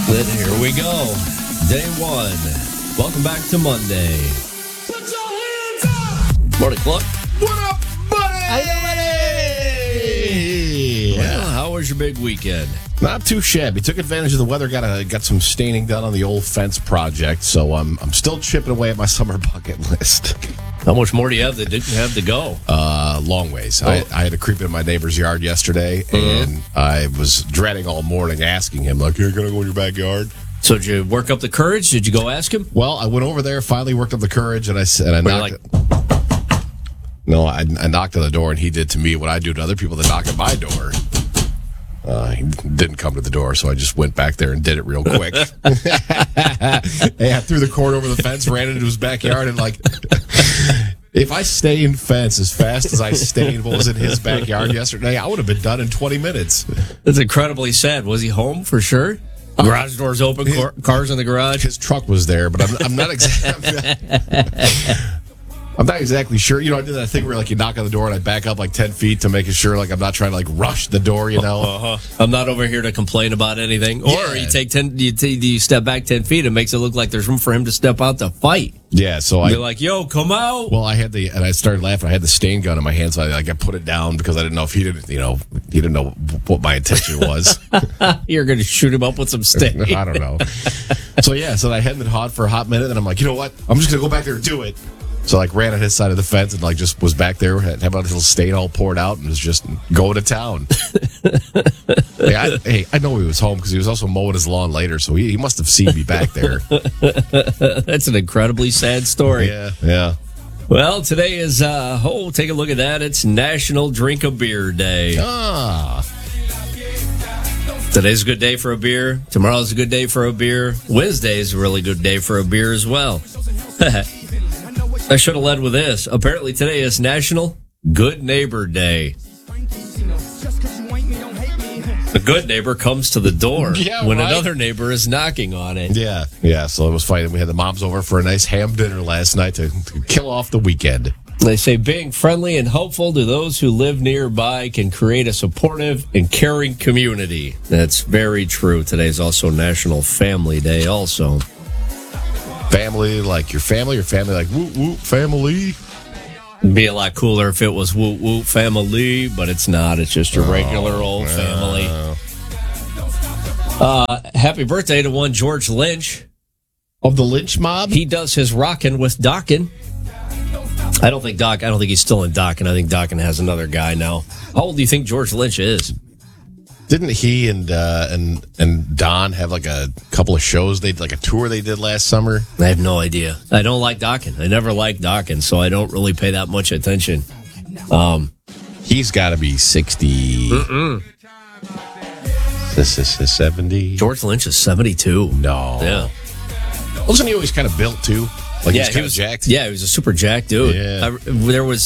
Then here we go. Day one. Welcome back to Monday. Put your hands up! Morning, Club. What up, buddy? Hey! Well, how was your big weekend? Not too shabby. Took advantage of the weather. Got some staining done on the old fence project, so I'm still chipping away at my summer bucket list. How much more do you have that didn't have to go? Long ways. I had to creep in my neighbor's yard yesterday, and I was dreading all morning asking him, like, you're going to go in your backyard? So did you work up the courage? Did you go ask him? Well, I went over there, finally worked up the courage, and I knocked. I knocked on the door, and he did to me what I do to other people that knock at my door. He didn't come to the door, so I just went back there and did it real quick. I threw the cord over the fence, ran into his backyard, and if I stained fence as fast as I stained what was in his backyard yesterday, I would have been done in 20 minutes. That's incredibly sad. Was he home for sure? Garage doors open, cars in the garage? His truck was there, but I'm not I'm not exactly sure. You know, I did that thing where you knock on the door and I back up 10 feet to make sure I'm not trying to rush the door, you know. I'm not over here to complain about anything. Or Yeah. you step back 10 feet, it makes it look like there's room for him to step out to fight. Yeah, so You're like, yo, come out. Well, and I started laughing. I had the stain gun in my hand, so I put it down because I didn't know if he didn't know what my intention was. You're going to shoot him up with some stain. I don't know. So I had it hot for a hot minute, and I'm like, you know what? I'm just going to go back there and do it. So ran on his side of the fence and just was back there, had a little stain all poured out, and was just going to town. I know he was home because he was also mowing his lawn later, so he must have seen me back there. That's an incredibly sad story. Yeah. Well, today is, take a look at that. It's National Drink a Beer Day. Today's a good day for a beer. Tomorrow's a good day for a beer. Wednesday's a really good day for a beer as well. I should have led with this. Apparently today is National Good Neighbor Day. A good neighbor comes to the door when another neighbor is knocking on it. Yeah. So it was fine. We had the moms over for a nice ham dinner last night to kill off the weekend. They say being friendly and helpful to those who live nearby can create a supportive and caring community. That's very true. Today's also National Family Day also. Family like your family, or family like whoop whoop family? It'd be a lot cooler if it was whoop whoop family, but it's not. It's just your regular old family. Happy birthday to one George Lynch. Of the Lynch mob? He does his rockin' with Dokken. I don't think he's still in Dokken. I think Dokken has another guy now. How old do you think George Lynch is? Didn't he and Don have a couple of shows? They did a tour they did last summer. I have no idea. I don't like Dokken. I never liked Dokken, so I don't really pay that much attention. He's got to be 60. This is 70. George Lynch is 72. No. Yeah. Wasn't he always kind of built too? He was kind of jacked. Yeah, he was a super jacked dude. Yeah. There was.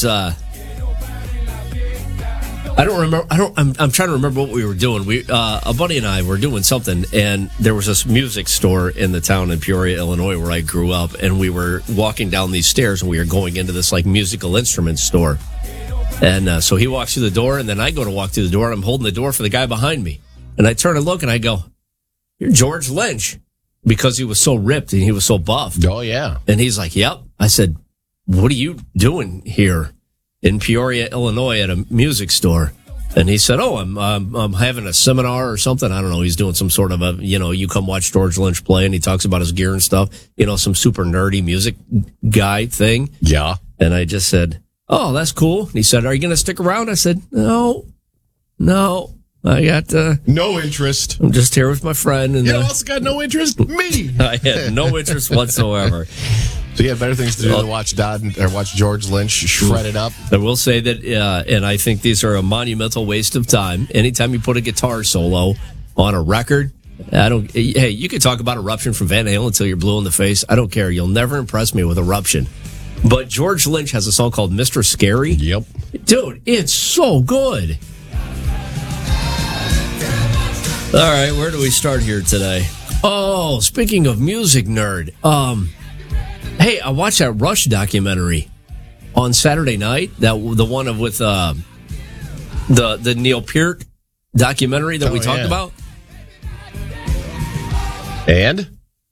I don't remember. I'm trying to remember what we were doing. A buddy and I were doing something, and there was this music store in the town in Peoria, Illinois, where I grew up, and we were walking down these stairs, and we were going into this musical instruments store. And so he walks through the door, and then I go to walk through the door, and I'm holding the door for the guy behind me, and I turn and look, and I go, "You're George Lynch," because he was so ripped and he was so buffed. Oh yeah. And he's like, "Yep." I said, "What are you doing here in Peoria, Illinois at a music store?" And he said, "Oh, I'm having a seminar or something. I don't know. He's doing some sort of you come watch George Lynch play," and he talks about his gear and stuff, some super nerdy music guy thing. Yeah. And I just said, "Oh, that's cool." And he said, "Are you going to stick around?" I said, No, I got, no interest. I'm just here with my friend. And you also got no interest? Me. I had no interest whatsoever. So you had better things to do than watch George Lynch shred it up. I will say that, and I think these are a monumental waste of time. Anytime you put a guitar solo on a record, hey, you can talk about Eruption from Van Halen until you're blue in the face. I don't care. You'll never impress me with Eruption. But George Lynch has a song called Mr. Scary. Yep. Dude, it's so good. All right, where do we start here today? Oh, speaking of music, nerd. Hey, I watched that Rush documentary on Saturday night. The one with the Neil Peart documentary that we talked about. And?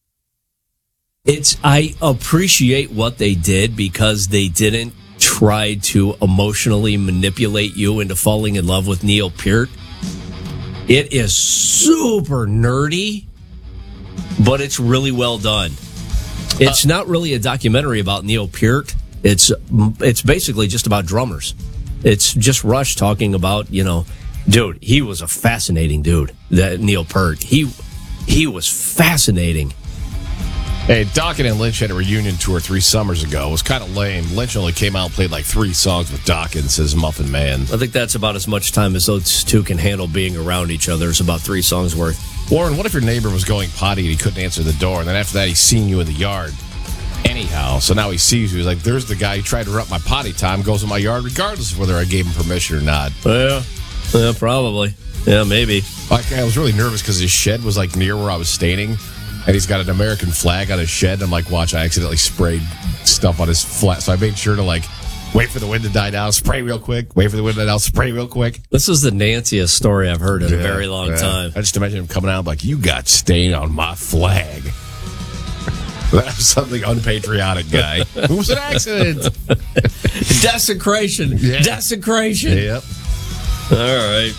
I appreciate what they did because they didn't try to emotionally manipulate you into falling in love with Neil Peart. It is super nerdy, but it's really well done. It's not really a documentary about Neil Peart. It's basically just about drummers. It's just Rush talking about, dude, he was a fascinating dude, that Neil Peart. He was fascinating. Hey, Dokken and Lynch had a reunion tour 3 summers ago. It was kind of lame. Lynch only came out and played like 3 songs with Dokken, says Muffin Man. I think that's about as much time as those two can handle being around each other. It's about 3 songs worth. Warren, what if your neighbor was going potty and he couldn't answer the door, and then after that he's seen you in the yard? Anyhow, so now he sees you. He's like, there's the guy who tried to interrupt my potty time, goes in my yard regardless of whether I gave him permission or not. Yeah, probably. Yeah, maybe. I was really nervous because his shed was like near where I was standing. And he's got an American flag on his shed. And I'm like, watch, I accidentally sprayed stuff on his flat. So I made sure to wait for the wind to die down, spray real quick. Wait for the wind to die down, spray real quick. This is the nanciest story I've heard in a very long time. I just imagine him coming out like, you got stain on my flag. That was something unpatriotic, guy. It was an accident. Desecration. Yeah. Desecration. Yep. All right.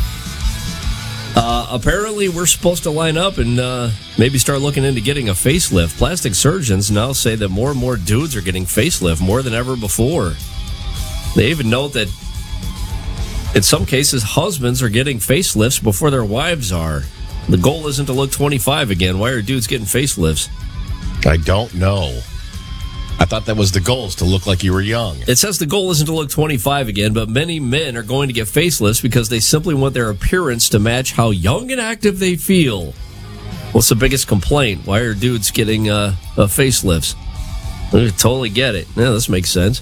Apparently, we're supposed to line up and maybe start looking into getting a facelift. Plastic surgeons now say that more and more dudes are getting facelift more than ever before. They even note that in some cases, husbands are getting facelifts before their wives are. The goal isn't to look 25 again. Why are dudes getting facelifts? I don't know. I thought that was the goal, is to look like you were young. It says the goal isn't to look 25 again, but many men are going to get facelifts because they simply want their appearance to match how young and active they feel. What's the biggest complaint? Why are dudes getting facelifts? I totally get it. Yeah, this makes sense.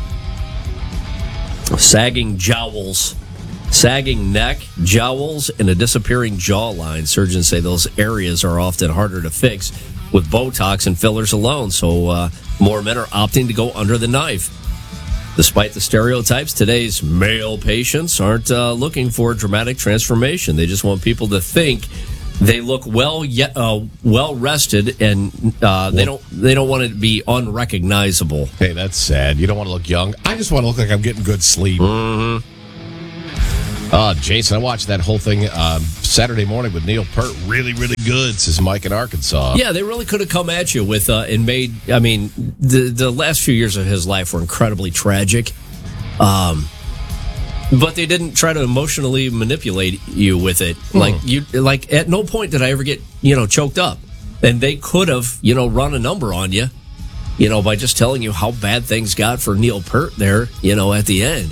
Sagging jowls. Sagging neck, jowls, and a disappearing jawline. Surgeons say those areas are often harder to fix with Botox and fillers alone, so more men are opting to go under the knife. Despite the stereotypes, today's male patients aren't looking for a dramatic transformation. They just want people to think they look well rested, and they don't want it to be unrecognizable. Hey, that's sad. You don't want to look young. I just want to look like I'm getting good sleep. Mm-hmm. Jason, I watched that whole thing Saturday morning with Neil Peart. Really, really good, says Mike in Arkansas. Yeah, they really could have come at you with and made. I mean, the last few years of his life were incredibly tragic, but they didn't try to emotionally manipulate you with it. Like at no point did I ever get choked up, and they could have run a number on you, by just telling you how bad things got for Neil Peart there, at the end.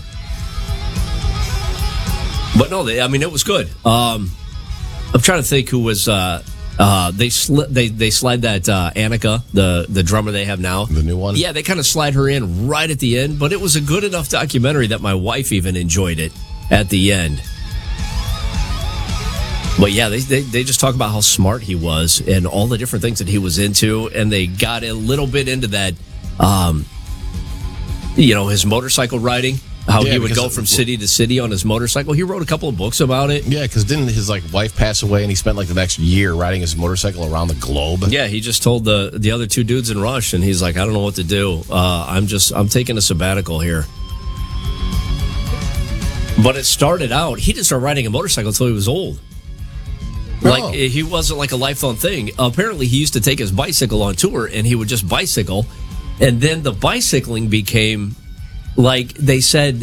But no, it was good. I'm trying to think who was. They slide that Annika, the drummer they have now, the new one. Yeah, they kind of slide her in right at the end. But it was a good enough documentary that my wife even enjoyed it at the end. But yeah, they just talk about how smart he was and all the different things that he was into, and they got a little bit into that. His motorcycle riding. How he would go from city to city on his motorcycle. He wrote a couple of books about it. Yeah, because didn't his wife pass away, and he spent the next year riding his motorcycle around the globe? Yeah, he just told the other 2 dudes in Rush, and he's like, I don't know what to do. I'm taking a sabbatical here. But it started out, he didn't start riding a motorcycle until he was old. Oh. He wasn't like a lifelong thing. Apparently, he used to take his bicycle on tour, and he would just bicycle, and then the bicycling became. Like they said,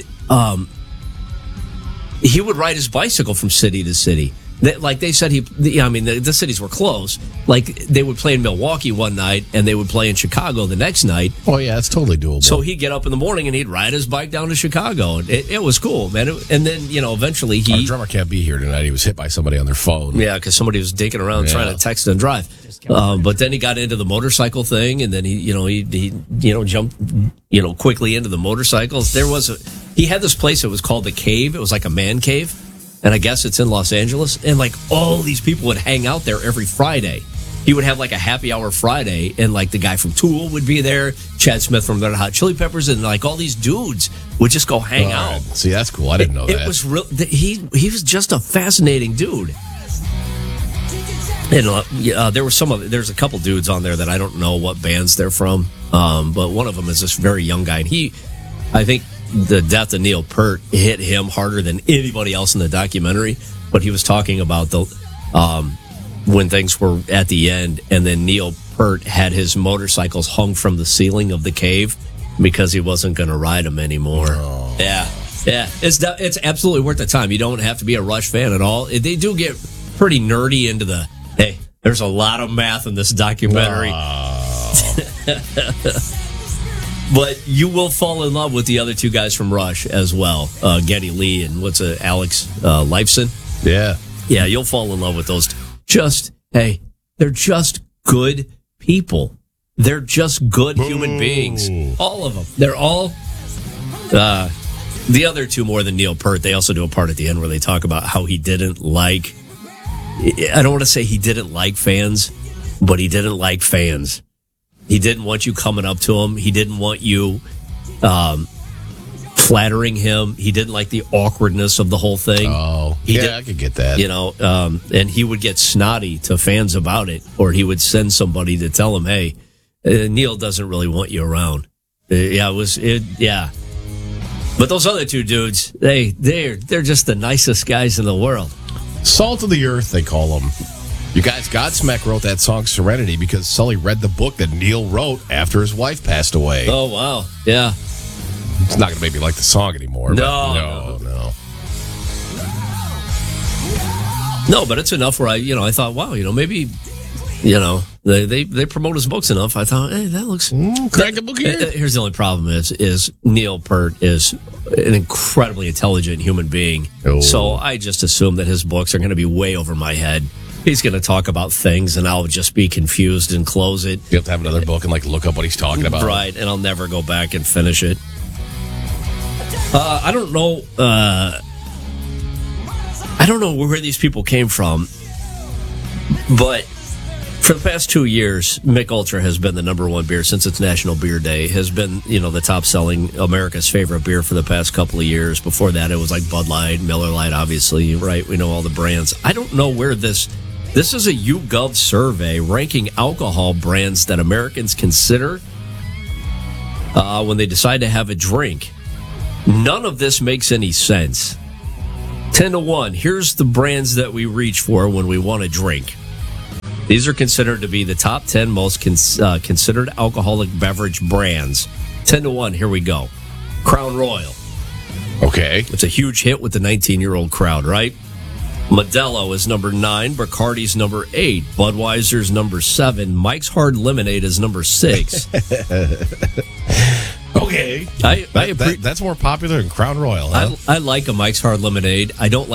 he would ride his bicycle from city to city. They said the cities were close. Like they would play in Milwaukee one night and they would play in Chicago the next night. Oh yeah, it's totally doable. So he'd get up in the morning and he'd ride his bike down to Chicago. It was cool, man. And then eventually our drummer can't be here tonight. He was hit by somebody on their phone. Yeah, because somebody was dinking around trying to text and drive. But then he got into the motorcycle thing, and then he jumped quickly into the motorcycles. He had this place that was called the Cave. It was like a man cave, and I guess it's in Los Angeles. And all these people would hang out there every Friday. He would have a happy hour Friday, and the guy from Tool would be there, Chad Smith from the Hot Chili Peppers, and all these dudes would just go hang out. See, that's cool. I didn't know that. It was real. He was just a fascinating dude. And there's a couple dudes on there that I don't know what bands they're from, but one of them is this very young guy, and I think the death of Neil Peart hit him harder than anybody else in the documentary. But he was talking about when things were at the end, and then Neil Peart had his motorcycles hung from the ceiling of the cave because he wasn't going to ride them anymore. Oh. Yeah, it's absolutely worth the time. You don't have to be a Rush fan at all. They do get pretty nerdy into hey, there's a lot of math in this documentary. But you will fall in love with the other two guys from Rush as well, Geddy Lee and Alex Lifeson. Yeah, you'll fall in love with those. They're just good people. They're just good human beings. All of them. They're all. The other two more than Neil Peart. They also do a part at the end where they talk about how he didn't like. I don't want to say he didn't like fans, but he didn't like fans. He didn't want you coming up to him. He didn't want you flattering him. He didn't like the awkwardness of the whole thing. Oh, I could get that. And he would get snotty to fans about it, or he would send somebody to tell him, hey, Neil doesn't really want you around. Yeah. But those other two dudes, they're just the nicest guys in the world. Salt of the earth, they call them. You guys, Godsmack wrote that song Serenity because Sully read the book that Neil wrote after his wife passed away. Oh, wow. Yeah. It's not going to make me like the song anymore. No. No, but it's enough where I thought, wow, maybe, they promote his books enough. I thought, hey, that looks... crack a book here. Here's the only problem is Neil Peart is an incredibly intelligent human being. Oh. So I just assume that his books are going to be way over my head. He's going to talk about things, and I'll just be confused and close it. You have to have another book and look up what he's talking about. Right, and I'll never go back and finish it. I don't know. I don't know where these people came from, but for the past 2 years, Mich Ultra has been the number one beer since its National Beer Day. Has been, the top selling America's favorite beer for the past couple of years. Before that, it was like Bud Light, Miller Lite, obviously, right? We know all the brands. I don't know where this is a YouGov survey ranking alcohol brands that Americans consider when they decide to have a drink. None of this makes any sense. 10-1. Here's the brands that we reach for when we want a drink. These are considered to be the top 10 most considered alcoholic beverage brands. 10-1. Here we go. Crown Royal. Okay. It's a huge hit with the 19-year-old crowd, right? Modelo is number 9. Bacardi's number 8. Budweiser's number 7. Mike's Hard Lemonade is number 6. Okay. That's more popular than Crown Royal, huh? I like a Mike's Hard Lemonade. I don't like